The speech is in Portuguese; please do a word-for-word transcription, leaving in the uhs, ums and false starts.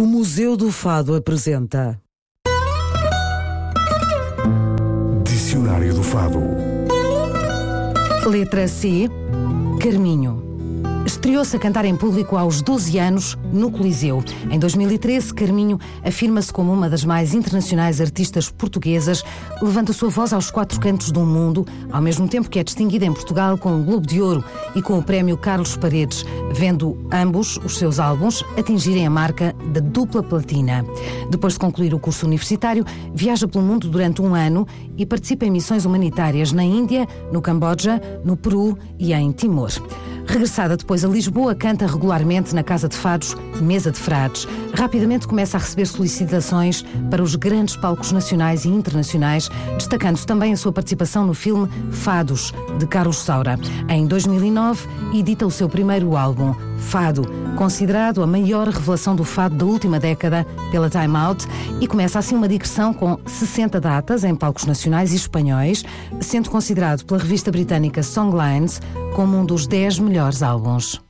O Museu do Fado apresenta Dicionário do Fado. Letra C. Carminho. Estreou-se a cantar em público aos doze anos no Coliseu. Em dois mil e treze, Carminho afirma-se como uma das mais internacionais artistas portuguesas, levanta a sua voz aos quatro cantos do mundo, ao mesmo tempo que é distinguida em Portugal com o Globo de Ouro e com o prémio Carlos Paredes, vendo ambos os seus álbuns atingirem a marca da dupla platina. Depois de concluir o curso universitário, viaja pelo mundo durante um ano e participa em missões humanitárias na Índia, no Camboja, no Peru e em Timor. Regressada depois a Lisboa, canta regularmente na Casa de Fados, Mesa de Frades. Rapidamente começa a receber solicitações para os grandes palcos nacionais e internacionais, destacando também a sua participação no filme Fados, de Carlos Saura. Em dois mil e nove, edita o seu primeiro álbum, Fado, considerado a maior revelação do fado da última década pela Time Out, e começa assim uma digressão com sessenta datas em palcos nacionais e espanhóis, sendo considerado pela revista britânica Songlines como um dos dez melhores álbuns.